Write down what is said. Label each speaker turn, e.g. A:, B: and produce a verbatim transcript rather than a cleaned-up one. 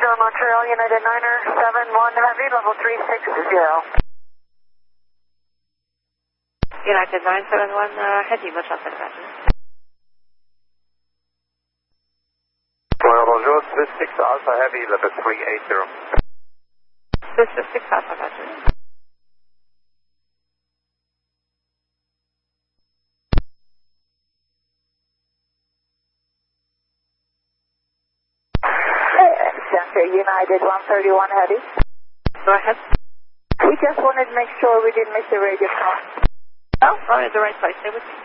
A: Roger, Montreal, United Niner, seven one Heavy, level three six zero.
B: United nine seven one uh, Heavy, what's up with that?
C: Well, bonjour, Swiss six Alpha Heavy, level three eight zero.
B: This is six Alpha Heavy.
A: Center, United one thirty-one Heavy.
B: Go ahead.
A: We just wanted to make sure we didn't miss the radio call.
B: Oh, oh, at the right place. Stay with me.